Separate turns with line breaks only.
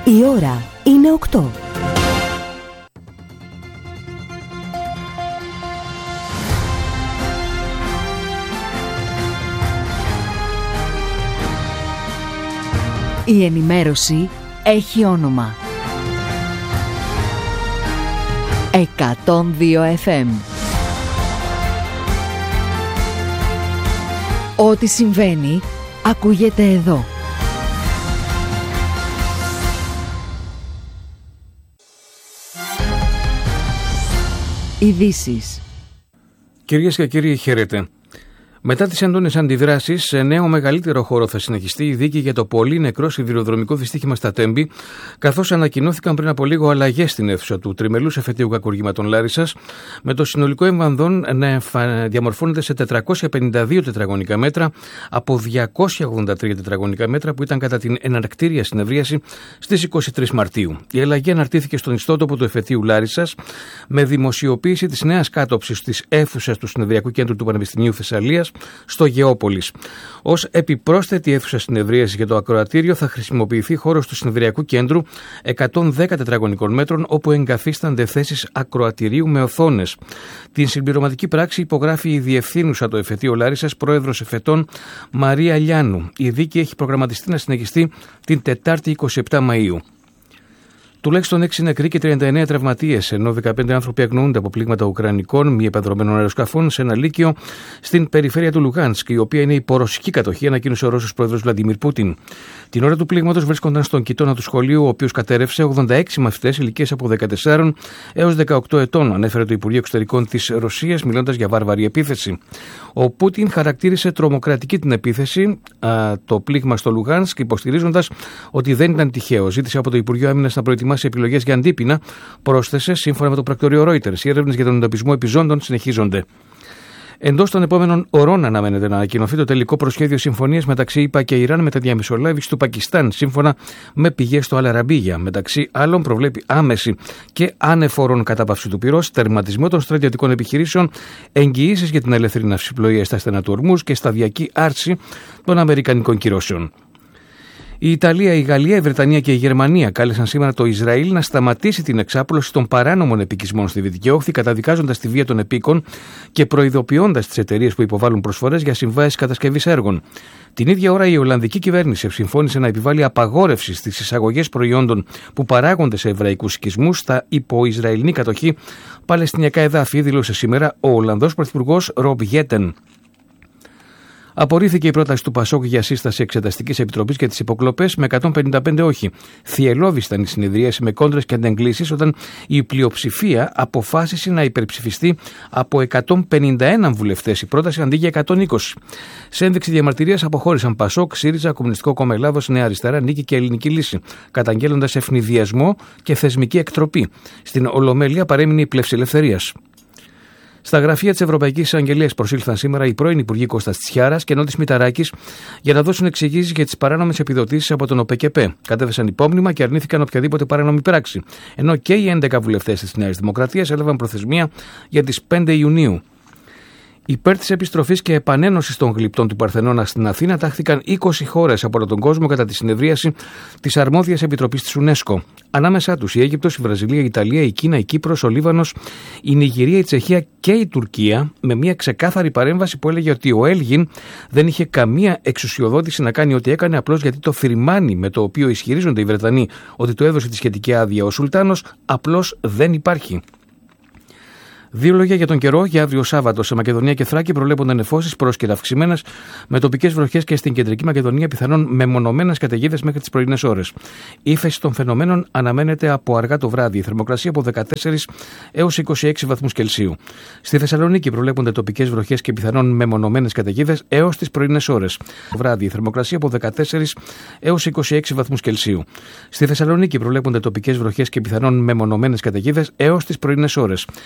Η ώρα είναι 8. Η ενημέρωση έχει όνομα. 102 FM. Ό,τι συμβαίνει, ακούγεται εδώ. Ειδήσεις.
Κυρίες και κύριοι, χαίρετε. Μετά τις έντονες αντιδράσεις, σε νέο μεγαλύτερο χώρο θα συνεχιστεί η δίκη για το πολύ νεκρό σιδηροδρομικό δυστύχημα στα Τέμπη, καθώς ανακοινώθηκαν πριν από λίγο αλλαγές στην αίθουσα του τριμελούς εφετείου κακουργήματων Λάρισσας, με το συνολικό εμβανδόν να διαμορφώνεται σε 452 τετραγωνικά μέτρα από 283 τετραγωνικά μέτρα που ήταν κατά την εναρκτήρια συνεδρίαση στις 23 Μαρτίου. Η αλλαγή αναρτήθηκε στον ιστότοπο του εφετείου Λάρισσας με δημοσιοποίηση της νέας κάτοψης της αίθουσας του Συνεδριακού Κέντρου του Πανεπιστημίου Θεσσαλίας στο Γεώπολης. Ως επιπρόσθετη αίθουσα συνεδρίασης για το ακροατήριο θα χρησιμοποιηθεί χώρος του Συνεδριακού Κέντρου 110 τετραγωνικών μέτρων, όπου εγκαθίστανται θέσεις ακροατηρίου με οθόνες. Την συμπληρωματική πράξη υπογράφει η διευθύνουσα το εφετείο Λάρισσας, πρόεδρος εφετών Μαρία Λιάνου. Η δίκη έχει προγραμματιστεί να συνεχιστεί την Τετάρτη 27 Μαΐου. Τουλάχιστον 6 νεκροί και 39 τραυματίες, ενώ 15 άνθρωποι αγνοούνται από πλήγματα ουκρανικών μη επανδρομένων αεροσκαφών σε ένα λύκειο στην περιφέρεια του Λουγάνσκ, η οποία είναι υπό ρωσική κατοχή, ανακοίνωσε ο Ρώσος πρόεδρος Βλαντιμίρ Πούτιν. Την ώρα του πλήγματος βρίσκονταν στον κοιτώνα του σχολείου, ο οποίος κατέρρευσε, 86 μαθητές ηλικίας από 14 έως 18 ετών, ανέφερε το Υπουργείο Εξωτερικών της Ρωσίας, μιλώντας για βάρβαρη επίθεση. Ο Πούτιν χαρακτήρισε τρομοκρατική την επίθεση, το πλήγμα στο Λουγάνσκ, υποστηρίζοντας ότι δεν ήταν τυχαίο. Ζήτησε από το Υπουργείο Άμυνας να προετοιμάσει επιλογές για αντίπεινα, πρόσθεσε, σύμφωνα με το πρακτορείο Reuters. Οι έρευνες για τον εντοπισμό επιζώντων συνεχίζονται. Εντός των επόμενων ωρών αναμένεται να ανακοινωθεί το τελικό προσχέδιο συμφωνίας μεταξύ ΗΠΑ και Ιράν με τα διαμεσολάβηση του Πακιστάν, σύμφωνα με πηγές στο Αλ-Αραμπίγια. Μεταξύ άλλων, προβλέπει άμεση και ανεφόρον κατάπαυση του πυρός, τερματισμό των στρατιωτικών επιχειρήσεων, εγγυήσεις για την ελεύθερη ναυσιπλοεία στα στενά του Ορμούζ και σταδιακή άρση των αμερικανικών κυρώσεων. Η Ιταλία, η Γαλλία, η Βρετανία και η Γερμανία κάλεσαν σήμερα το Ισραήλ να σταματήσει την εξάπλωση των παράνομων επικισμών στη Δυτική Όχθη, καταδικάζοντας τη βία των επίκων και προειδοποιώντας τις εταιρείες που υποβάλλουν προσφορές για συμβάσεις κατασκευής έργων. Την ίδια ώρα, η Ολλανδική κυβέρνηση συμφώνησε να επιβάλλει απαγόρευση στις εισαγωγές προϊόντων που παράγονται σε εβραϊκούς οικισμούς στα υπο-Ισραηλινή κατοχή παλαιστινιακά εδάφη, δήλωσε σήμερα ο Ολλανδός πρωθυπουργός Ρομπ Γέτεν. Απορρίφθηκε η πρόταση του Πασόκ για σύσταση εξεταστικής επιτροπής για τις υποκλοπές με 155 όχι. Θυελλώδης ήταν η συνεδρίαση με κόντρες και αντεγκλήσεις όταν η πλειοψηφία αποφάσισε να υπερψηφιστεί από 151 βουλευτές η πρόταση αντί για 120. Σε ένδειξη διαμαρτυρίας αποχώρησαν Πασόκ, ΣΥΡΙΖΑ, Κομμουνιστικό Κόμμα Ελλάδος, Νέα Αριστερά, Νίκη και Ελληνική Λύση, καταγγέλλοντας ευνηδιασμό και θεσμική εκτροπή. Στην Ολομέλεια παρέμεινε η πλεύση ελευθερίας. Στα γραφεία της Ευρωπαϊκής Εισαγγελίας προσήλθαν σήμερα οι πρώην Υπουργοί Κώστας Τσιάρας και Νότης Μηταράκης για να δώσουν εξηγήσεις για τις παράνομες επιδοτήσεις από τον ΟΠΕΚΕΠΕ. Κατέβεσαν υπόμνημα και αρνήθηκαν οποιαδήποτε παράνομη πράξη. Ενώ και οι 11 βουλευτές της Νέας Δημοκρατίας έλαβαν προθεσμία για τις 5 Ιουνίου. Υπέρ της επιστροφής και επανένωσης των γλυπτών του Παρθενώνα στην Αθήνα τάχθηκαν 20 χώρες από όλο τον κόσμο κατά τη συνεδρίαση της Αρμόδιας Επιτροπής της UNESCO. Ανάμεσά τους η Αίγυπτος, η Βραζιλία, η Ιταλία, η Κίνα, η Κύπρος, ο Λίβανος, η Νιγηρία, η Τσεχία και η Τουρκία, με μια ξεκάθαρη παρέμβαση που έλεγε ότι ο Έλγιν δεν είχε καμία εξουσιοδότηση να κάνει ό,τι έκανε, απλώς γιατί το φιρμάνι με το οποίο ισχυρίζονται οι Βρετανοί ότι του έδωσε τη σχετική άδεια ο Σουλτάνος απλώς δεν υπάρχει. Δύο λόγια για τον καιρό. Για αύριο Σάββατο σε Μακεδονία και Θράκη προβλέπονται νεφώσεις πρόσκαιρα αυξημένες, με τοπικές βροχές και στην κεντρική Μακεδονία πιθανόν μεμονωμένες καταιγίδες μέχρι τις πρωινές ώρες. Η ύφεση των φαινομένων αναμένεται από αργά το βράδυ. Η θερμοκρασία από 14 έως 26 βαθμούς Κελσίου. Στη Θεσσαλονίκη προβλέπονται τοπικές βροχές και πιθανόν μεμονωμένες καταιγίδες έως τις πρωινές ώρες. Το βράδυ η θερμοκρασία από 14 έως 26 βαθμούς Κελσίου. Στη Θεσσαλονίκη προβλέπονται τοπικές βροχές και πιθανόν μεμονωμένες καταιγίδες έως τις πρωινές ώρες.